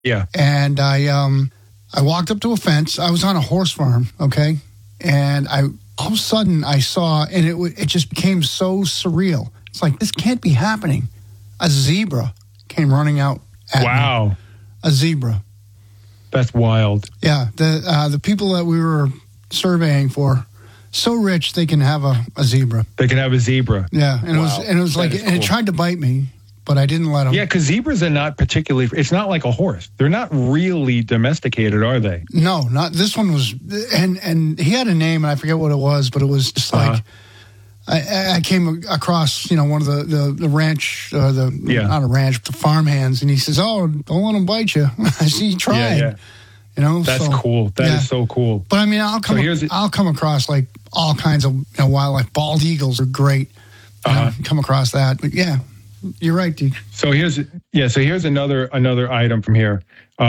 Yeah. And I walked up to a fence. I was on a horse farm, okay? And all of a sudden I saw, and it just became so surreal. It's like, this can't be happening. A zebra came running out at me. A zebra. That's wild. Yeah. The people that we were surveying for, so rich they can have a zebra. They can have a zebra. Yeah. And it was like, and it tried to bite me, but I didn't let him. Yeah, because zebras are not particularly, it's not like a horse. They're not really domesticated, are they? No, not this one was, and he had a name, and I forget what it was, but it was just like, I came across, one of the ranch, not a ranch, but the farm hands, and he says, "Oh, don't let him bite you." I see you tried. Yeah. That's cool. That is so cool. But I mean, I'll come across like all kinds of wildlife. Bald eagles are great. Come across that, but yeah, you're right, Deke. So here's another item from here.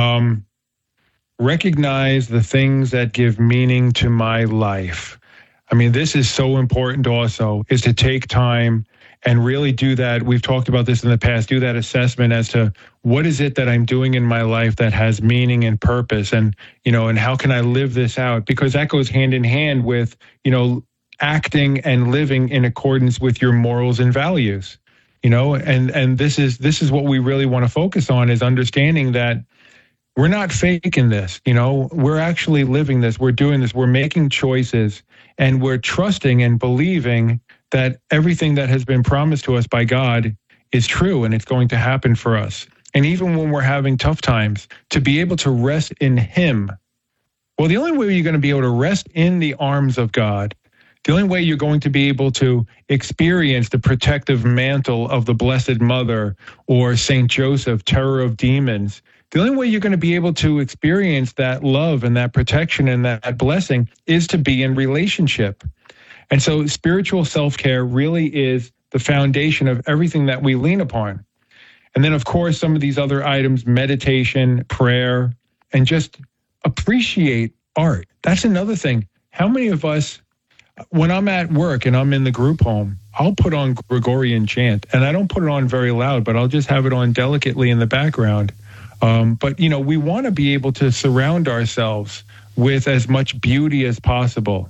Recognize the things that give meaning to my life. I mean, this is so important also, is to take time and really do that. We've talked about this in the past, do that assessment as to what is it that I'm doing in my life that has meaning and purpose, and, and how can I live this out? Because that goes hand in hand with, acting and living in accordance with your morals and values, and this is what we really want to focus on, is understanding that we're not faking this, we're actually living this, we're doing this, we're making choices, and we're trusting and believing that everything that has been promised to us by God is true and it's going to happen for us. And even when we're having tough times, to be able to rest in Him. Well, the only way you're going to be able to rest in the arms of God, the only way you're going to be able to experience the protective mantle of the Blessed Mother or Saint Joseph, terror of demons, the only way you're going to be able to experience that love and that protection and that blessing is to be in relationship. And so spiritual self-care really is the foundation of everything that we lean upon. And then, of course, some of these other items, meditation, prayer, and just appreciate art. That's another thing. How many of us, when I'm at work and I'm in the group home, I'll put on Gregorian chant, and I don't put it on very loud, but I'll just have it on delicately in the background. But, we want to be able to surround ourselves with as much beauty as possible.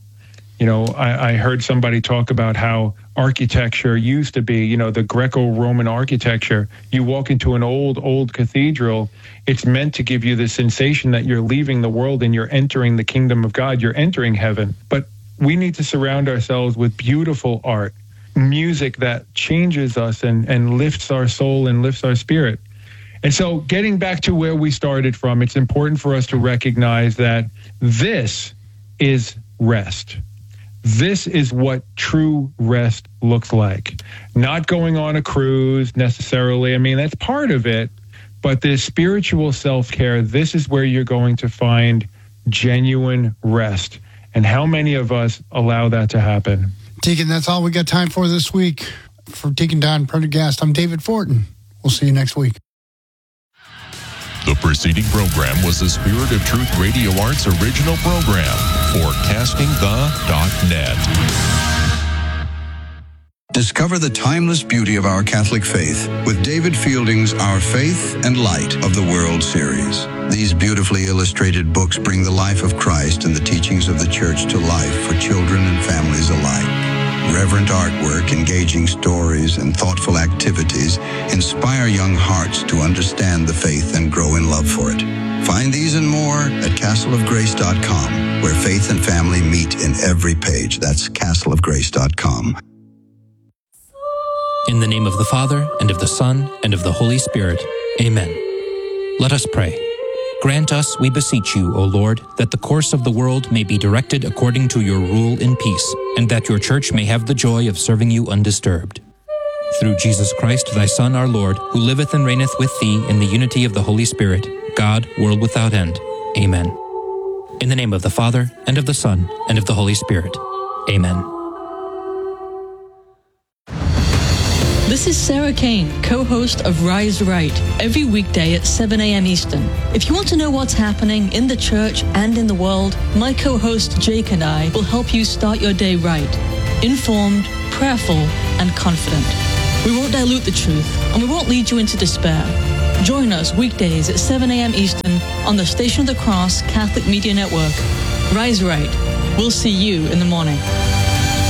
I heard somebody talk about how architecture used to be, the Greco-Roman architecture. You walk into an old cathedral, it's meant to give you the sensation that you're leaving the world and you're entering the kingdom of God, you're entering heaven. But we need to surround ourselves with beautiful art, music that changes us and lifts our soul and lifts our spirit. And so getting back to where we started from, it's important for us to recognize that this is rest. This is what true rest looks like. Not going on a cruise necessarily. I mean, that's part of it. But this spiritual self-care, this is where you're going to find genuine rest. And how many of us allow that to happen? Deacon, that's all we got time for this week. For Deacon Don Prendergast, I'm David Fortin. We'll see you next week. The preceding program was the Spirit of Truth Radio Arts original program for CastingThe.net. Discover the timeless beauty of our Catholic faith with David Fielding's Our Faith and Light of the World series. These beautifully illustrated books bring the life of Christ and the teachings of the Church to life for children and families alike. Reverent artwork, engaging stories, and thoughtful activities inspire young hearts to understand the faith and grow in love for it. Find these and more at castleofgrace.com, where faith and family meet in every page. That's castleofgrace.com. In the name of the Father, and of the Son, and of the Holy Spirit. Amen. Let us pray. Grant us, we beseech you, O Lord, that the course of the world may be directed according to your rule in peace, and that your church may have the joy of serving you undisturbed. Through Jesus Christ, thy Son, our Lord, who liveth and reigneth with thee in the unity of the Holy Spirit, God, world without end. Amen. In the name of the Father, and of the Son, and of the Holy Spirit. Amen. This is Sarah Kane, co-host of Rise Right, every weekday at 7 a.m. Eastern. If you want to know what's happening in the church and in the world, my co-host Jake and I will help you start your day right, informed, prayerful, and confident. We won't dilute the truth, and we won't lead you into despair. Join us weekdays at 7 a.m. Eastern on the Station of the Cross Catholic Media Network. Rise Right. We'll see you in the morning.